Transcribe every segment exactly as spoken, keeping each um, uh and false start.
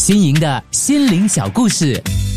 新颖的心灵小故事。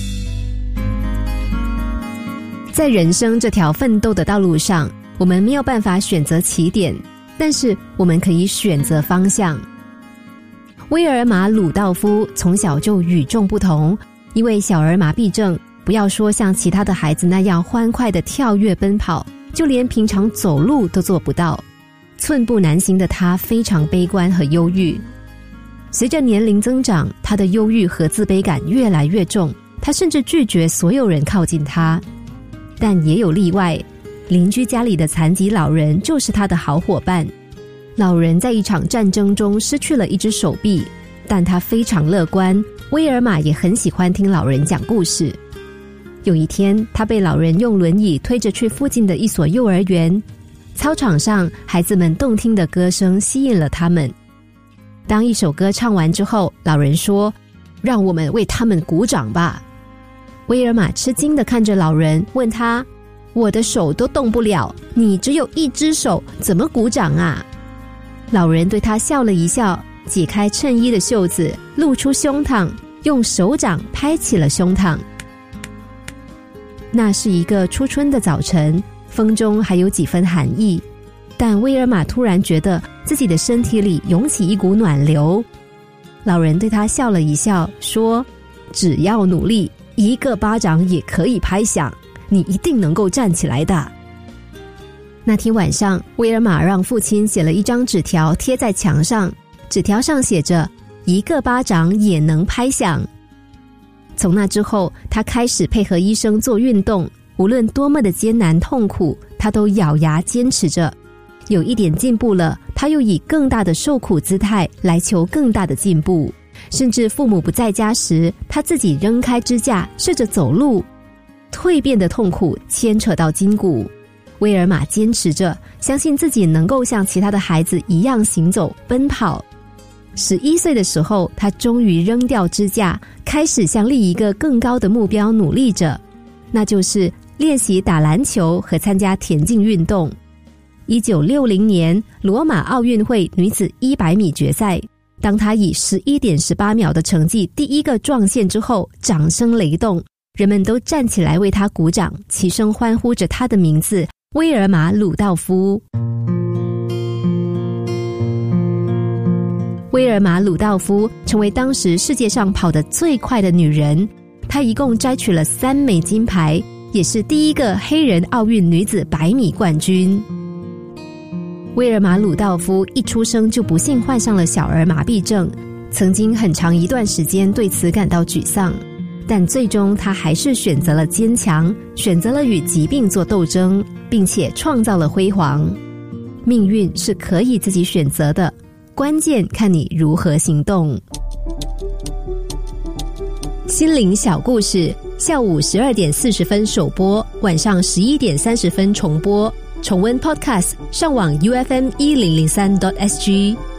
在人生这条奋斗的道路上，我们没有办法选择起点，但是我们可以选择方向。威尔玛·鲁道夫从小就与众不同，因为小儿麻痹症，不要说像其他的孩子那样欢快地跳跃奔跑，就连平常走路都做不到。寸步难行的他非常悲观和忧郁。随着年龄增长，他的忧郁和自卑感越来越重，他甚至拒绝所有人靠近他。但也有例外，邻居家里的残疾老人就是他的好伙伴。老人在一场战争中失去了一只手臂，但他非常乐观。威尔玛也很喜欢听老人讲故事。有一天，他被老人用轮椅推着去附近的一所幼儿园。操场上，孩子们动听的歌声吸引了他们。当一首歌唱完之后，老人说：“让我们为他们鼓掌吧。”威尔玛吃惊地看着老人，问他：“我的手都动不了，你只有一只手，怎么鼓掌啊？”老人对他笑了一笑，解开衬衣的袖子，露出胸膛，用手掌拍起了胸膛。那是一个初春的早晨，风中还有几分寒意，但威尔玛突然觉得自己的身体里涌起一股暖流。老人对他笑了一笑，说：“只要努力，一个巴掌也可以拍响，你一定能够站起来的。”那天晚上，威尔玛让父亲写了一张纸条贴在墙上，纸条上写着：“一个巴掌也能拍响。”从那之后，他开始配合医生做运动，无论多么的艰难痛苦，他都咬牙坚持着。有一点进步了，他又以更大的受苦姿态来求更大的进步。甚至父母不在家时，他自己扔开支架，试着走路。蜕变的痛苦牵扯到筋骨，威尔玛坚持着，相信自己能够像其他的孩子一样行走奔跑。十一岁的时候，他终于扔掉支架，开始向另一个更高的目标努力着，那就是练习打篮球和参加田径运动。一九六零年罗马奥运会女子一百米决赛，当她以十一点十八秒的成绩第一个撞线之后，掌声雷动，人们都站起来为她鼓掌，齐声欢呼着她的名字威尔玛·鲁道夫。威尔玛·鲁道夫成为当时世界上跑得最快的女人，她一共摘取了三枚金牌，也是第一个黑人奥运女子百米冠军。威尔玛·鲁道夫一出生就不幸患上了小儿麻痹症，曾经很长一段时间对此感到沮丧，但最终他还是选择了坚强，选择了与疾病做斗争，并且创造了辉煌。命运是可以自己选择的，关键看你如何行动。心灵小故事，下午十二点四十分首播，晚上十一点三十分重播。重温 Podcast， 上网 U F M 一零零三 点 S G。